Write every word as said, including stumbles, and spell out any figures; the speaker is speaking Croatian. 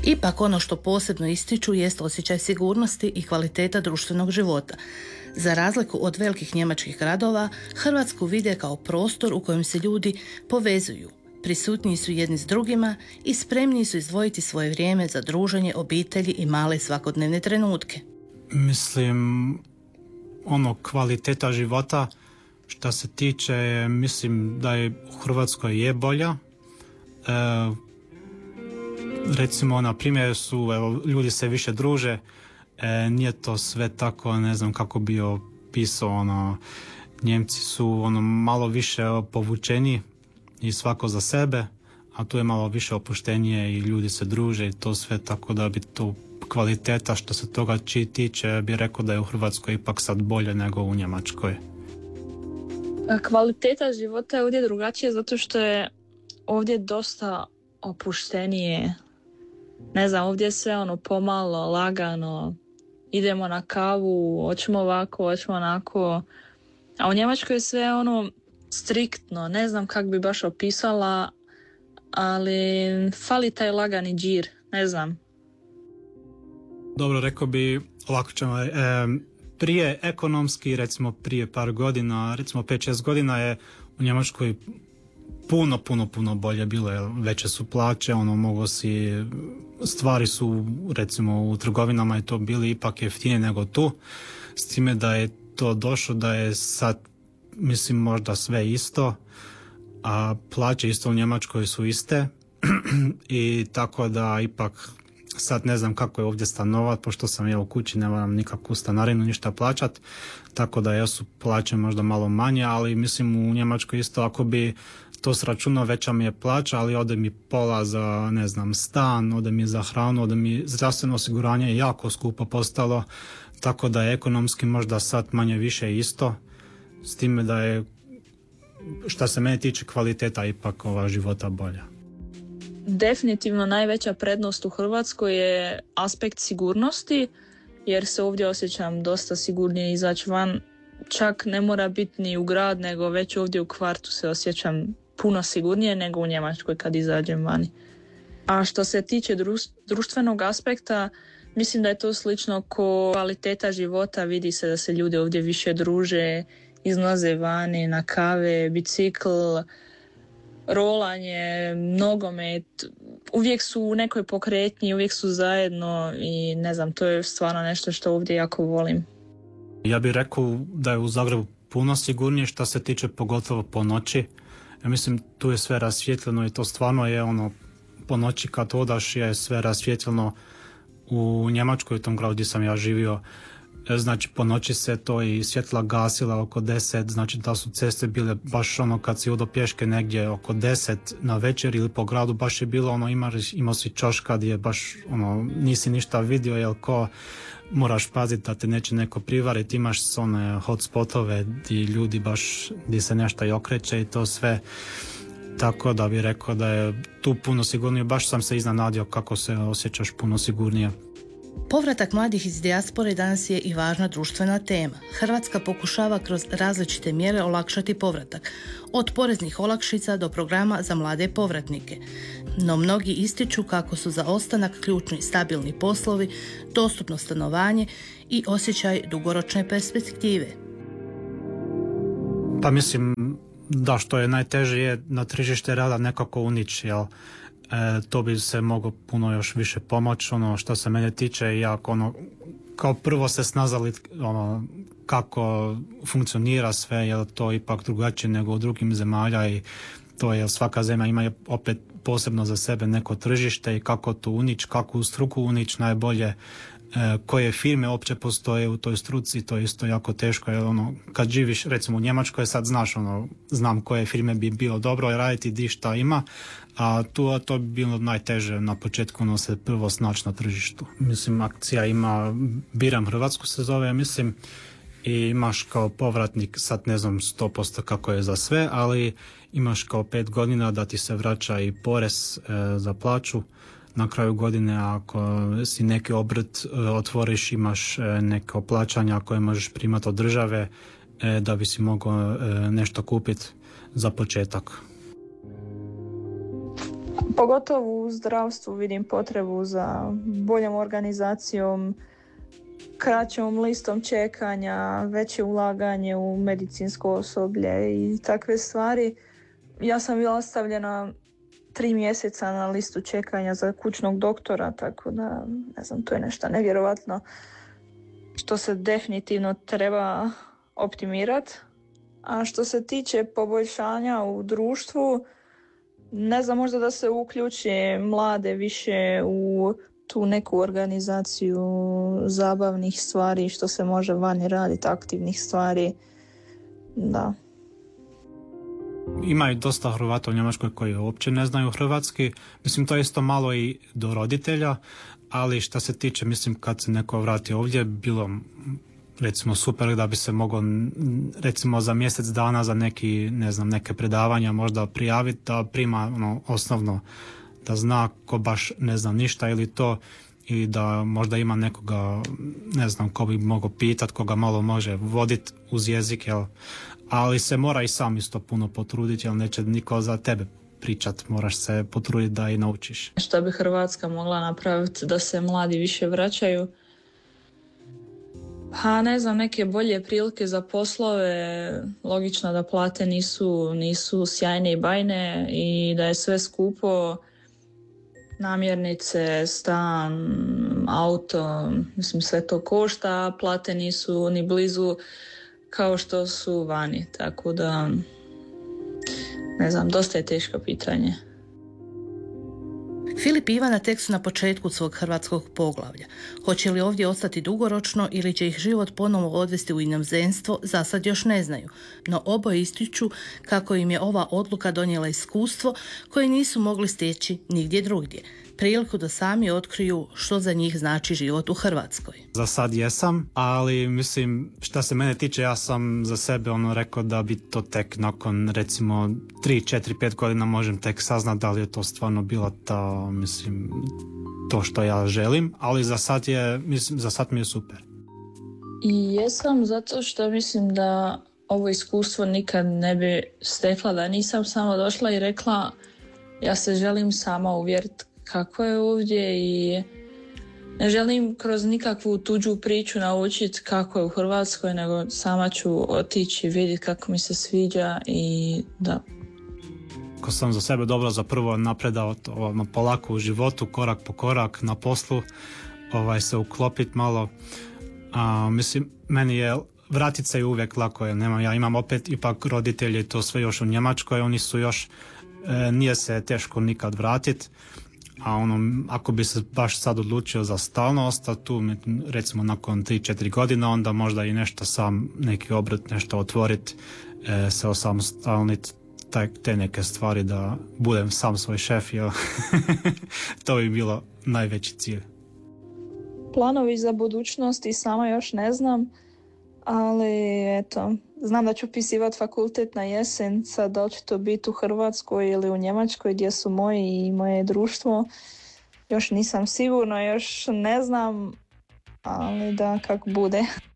Ipak ono što posebno ističu jest osjećaj sigurnosti i kvaliteta društvenog života. Za razliku od velikih njemačkih gradova, Hrvatsku vide kao prostor u kojem se ljudi povezuju, prisutniji su jedni s drugima i spremni su izdvojiti svoje vrijeme za druženje obitelji i male svakodnevne trenutke. Mislim, ono, kvaliteta života što se tiče, mislim da je u Hrvatskoj je bolja. E, recimo, na primjer su, evo, ljudi se više druže, e, nije to sve tako, ne znam kako bi opisao, ono, Njemci su ono malo više povučeni i svako za sebe, a tu je malo više opuštenije i ljudi se druže i to sve, tako da bi to kvaliteta što se toga tiče, bi rekao da je u Hrvatskoj ipak sad bolje nego u Njemačkoj. Kvaliteta života je ovdje drugačija zato što je ovdje dosta opuštenije. Ne znam, ovdje je sve ono pomalo, lagano, idemo na kavu, hoćemo ovako, hoćemo onako. A u Njemačkoj je sve ono striktno, ne znam kako bi baš opisala, ali fali taj lagani džir, ne znam. Dobro, rekao bi, ovako ćemo, e, prije ekonomski, recimo prije par godina, recimo pet šest godina je u Njemačkoj puno, puno, puno bolje bilo, veće su plaće, ono, mogo si, stvari su, recimo u trgovinama je to bili ipak jeftinije nego tu, s time da je to došlo da je sad, mislim, možda sve isto, a plaće isto u Njemačkoj su iste i tako da ipak sad ne znam kako je ovdje stanovat, pošto sam ja u kući, ne moram nikakvu stanarinu, ništa plaćat, tako da jesu plaće možda malo manje, ali mislim u Njemačkoj isto ako bi to sračunao, veća mi je plaća, ali ode mi pola za, ne znam, stan, ode mi za hranu, ode mi zdravstveno osiguranje je jako skupo postalo, tako da je ekonomski možda sad manje više isto, s time da je, šta se mene tiče, kvaliteta ipak ova života bolja. Definitivno najveća prednost u Hrvatskoj je aspekt sigurnosti, jer se ovdje osjećam dosta sigurnije izaći van. Čak ne mora biti ni u grad, nego već ovdje u kvartu se osjećam puno sigurnije nego u Njemačkoj kad izađem vani. A što se tiče društvenog aspekta, mislim da je to slično ko kvaliteta života. Vidi se da se ljudi ovdje više druže, izlaze vani na kave, bicikl, rolanje, nogomet, uvijek su u nekoj pokretnji, uvijek su zajedno i ne znam, to je stvarno nešto što ovdje jako volim. Ja bih rekao da je u Zagrebu puno sigurnije što se tiče pogotovo po noći. Ja mislim tu je sve rasvjetljeno i to stvarno je ono, po noći kad odaš je sve rasvjetljeno. U Njemačkoj, u tom gradu gdje sam ja živio, znači po noći se to i svjetla gasila oko deset, znači da su ceste bile baš ono kad si odo pješke negdje oko deset na večer ili po gradu baš je bilo ono, ima, imao si čoška gdje baš ono, nisi ništa vidio, jel ko moraš paziti da te neće neko privariti, imaš one hotspotove gdje ljudi baš, gdje se nešto i okreće i to sve, tako da bih rekao da je tu puno sigurnije, baš sam se iznenadio kako se osjećaš puno sigurnije. Povratak mladih iz dijaspore danas je i važna društvena tema. Hrvatska pokušava kroz različite mjere olakšati povratak, od poreznih olakšica do programa za mlade povratnike. No mnogi ističu kako su za ostanak ključni stabilni poslovi, dostupno stanovanje i osjećaj dugoročne perspektive. Pa mislim da što je najteže je na tržište rada nekako unići, jel? E, to bi se moglo puno još više pomoći, ono što se mene tiče, jako ono, kao prvo se snazali ono, kako funkcionira sve, jer to ipak drugačije nego u drugim zemalja i to je, svaka zemlja ima opet posebno za sebe neko tržište i kako to unići, kako u struku unići najbolje, e, koje firme uopće postoje u toj struci, to je isto jako teško, jer ono, kad živiš recimo u Njemačkoj sad znaš, ono, znam koje firme bi bilo dobro raditi, di šta ima, a tu to bi bilo najteže na početku, ono se prvo snaći na tržištu. Mislim, akcija ima Biram Hrvatsku se zove, mislim, i imaš kao povratnik, sad ne znam sto posto kako je za sve, ali imaš kao pet godina da ti se vraća i porez e, za plaću. Na kraju godine ako si neki obrt e, otvoriš, imaš e, neko plaćanja koje možeš primati od države e, da bi si mogao e, nešto kupiti za početak. Pogotovo u zdravstvu vidim potrebu za boljom organizacijom, kraćom listom čekanja, veće ulaganje u medicinsko osoblje i takve stvari. Ja sam bila stavljena tri mjeseca na listu čekanja za kućnog doktora, tako da, ne znam, to je nešto nevjerovatno što se definitivno treba optimirati. A što se tiče poboljšanja u društvu, ne znam, možda da se uključe mlade više u tu neku organizaciju zabavnih stvari, što se može vani raditi, aktivnih stvari. Da. Ima i dosta Hrvata u Njemačkoj koji uopće ne znaju hrvatski. Mislim, to je isto malo i do roditelja, ali što se tiče, mislim, kad se neko vrati ovdje, bilo recimo super da bi se moglo recimo za mjesec dana za neki, ne znam, neke predavanja možda prijaviti da prima ono osnovno, da zna ko baš ne zna ništa ili to, i da možda ima nekoga, ne znam, ko bi mogao pitat, koga malo može voditi uz jezik, jel? Ali se mora i sam isto puno potruditi, jer neće niko za tebe pričat, moraš se potruditi da i naučiš. Što bi Hrvatska mogla napraviti da se mladi više vraćaju? Pa ne znam, neke bolje prilike za poslove, logično da plate nisu, nisu sjajne i bajne i da je sve skupo, namirnice, stan, auto, mislim sve to košta, a plate nisu ni blizu kao što su vani, tako da ne znam, dosta je teško pitanje. Filip i Ivana tek su na početku svog hrvatskog poglavlja. Hoće li ovdje ostati dugoročno ili će ih život ponovo odvesti u inozemstvo, za sad još ne znaju. No oboje ističu kako im je ova odluka donijela iskustvo koje nisu mogli steći nigdje drugdje. Priliku da sami otkriju što za njih znači život u Hrvatskoj. Za sad jesam, ali mislim, šta se mene tiče, ja sam za sebe ono rekao da bi to tek nakon recimo tri, četiri, pet godina možem tek saznat da li je to stvarno bila ta, mislim, to što ja želim, ali za sad je, mislim, za sad mi je super. I jesam zato što mislim da ovo iskustvo nikad ne bi stekla da nisam samo došla i rekla ja se želim sama uvjeriti kako je ovdje i ne želim kroz nikakvu tuđu priču naučiti kako je u Hrvatskoj, nego sama ću otići i vidjeti kako mi se sviđa i da. Ko sam za sebe dobro za prvo napredao to, polako u životu, korak po korak na poslu, ovaj, se uklopiti malo. A, mislim, meni je vratit se i uvijek lako, jer nema, ja imam opet ipak roditelji, to sve još u Njemačkoj, oni su još, e, nije se teško nikad vratiti. A ono, ako bi se baš sad odlučio za stalno ostati tu, recimo nakon tri četiri godina, onda možda i nešto sam, neki obrt, nešto otvoriti, e, se osamostalniti, te neke stvari da budem sam svoj šef, jel? To bi bilo najveći cilj. Planovi za budućnost i sama još ne znam, ali eto, znam da ću upisivati fakultet na jesen, sad da li će to biti u Hrvatskoj ili u Njemačkoj gdje su moji i moje društvo. Još nisam sigurna, još ne znam, ali da kako bude.